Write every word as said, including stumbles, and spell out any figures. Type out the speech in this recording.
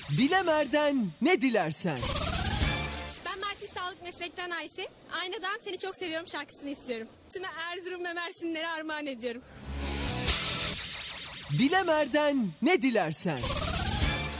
Dilemer'den ne dilersen. Ben Merkez Sağlık Meslekten Ayşe. Aynadan Seni Çok Seviyorum şarkısını istiyorum. Tüm Erzurum ve Mersinlere armağan ediyorum. Dilemer'den ne dilersen.